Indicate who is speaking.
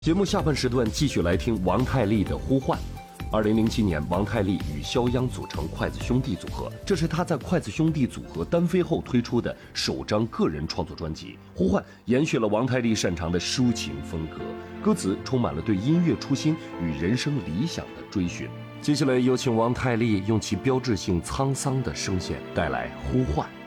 Speaker 1: 节目下半时段继续来听王太利的呼唤。2007年，王太利与肖央组成筷子兄弟组合，这是他在筷子兄弟组合单飞后推出的首张个人创作专辑。呼唤延续了王太利擅长的抒情风格，歌词充满了对音乐初心与人生理想的追寻。接下来有请王太利用其标志性沧桑的声线带来呼唤。